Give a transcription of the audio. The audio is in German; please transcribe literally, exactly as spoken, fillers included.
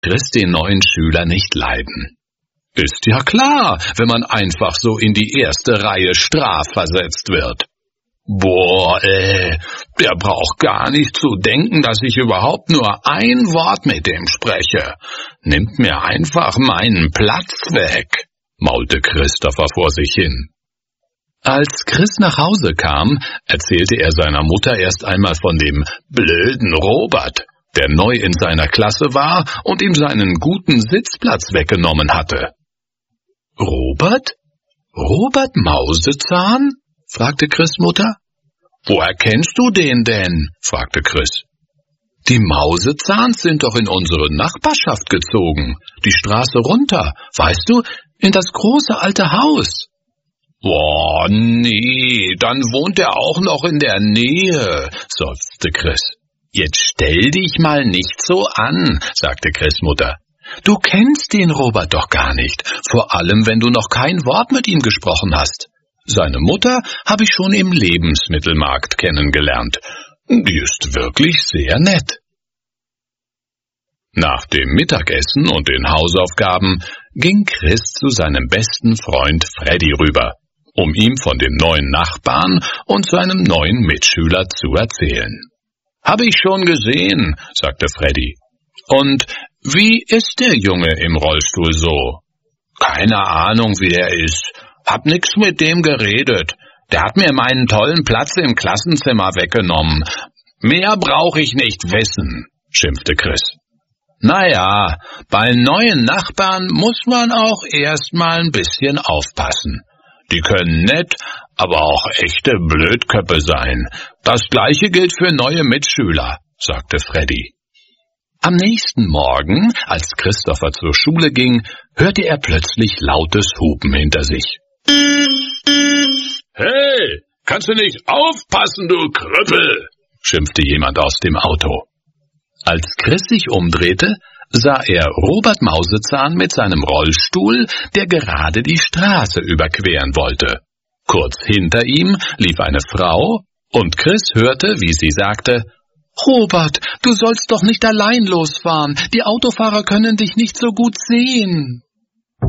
Chris den neuen Schüler nicht leiden. Ist ja klar, wenn man einfach so in die erste Reihe strafversetzt wird. Boah, ey, der braucht gar nicht zu denken, dass ich überhaupt nur ein Wort mit dem spreche. Nimmt mir einfach meinen Platz weg, maulte Christopher vor sich hin. Als Chris nach Hause kam, erzählte er seiner Mutter erst einmal von dem blöden Robert, der neu in seiner Klasse war und ihm seinen guten Sitzplatz weggenommen hatte. Robert? Robert Mausezahn? Fragte Chris' Mutter. Woher kennst du den denn? Fragte Chris. Die Mausezahns sind doch in unsere Nachbarschaft gezogen, die Straße runter, weißt du, in das große alte Haus. Boah, nee, dann wohnt er auch noch in der Nähe, seufzte Chris. Jetzt stell dich mal nicht so an, sagte Chris' Mutter. Du kennst den Robert doch gar nicht, vor allem wenn du noch kein Wort mit ihm gesprochen hast. Seine Mutter habe ich schon im Lebensmittelmarkt kennengelernt. Die ist wirklich sehr nett. Nach dem Mittagessen und den Hausaufgaben ging Chris zu seinem besten Freund Freddy rüber, um ihm von dem neuen Nachbarn und seinem neuen Mitschüler zu erzählen. »Habe ich schon gesehen«, sagte Freddy. »Und wie ist der Junge im Rollstuhl so?« »Keine Ahnung, wie der ist. Hab nix mit dem geredet. Der hat mir meinen tollen Platz im Klassenzimmer weggenommen. Mehr brauche ich nicht wissen«, schimpfte Chris. »Naja, bei neuen Nachbarn muss man auch erstmal ein bisschen aufpassen. Die können nett, aber auch echte Blödköppe sein. Das Gleiche gilt für neue Mitschüler«, sagte Freddy. Am nächsten Morgen, als Christopher zur Schule ging, hörte er plötzlich lautes Hupen hinter sich. »Hey, kannst du nicht aufpassen, du Krüppel«, schimpfte jemand aus dem Auto. Als Chris sich umdrehte, sah er Robert Mausezahn mit seinem Rollstuhl, der gerade die Straße überqueren wollte. Kurz hinter ihm lief eine Frau, und Chris hörte, wie sie sagte, »Robert, du sollst doch nicht allein losfahren, die Autofahrer können dich nicht so gut sehen.«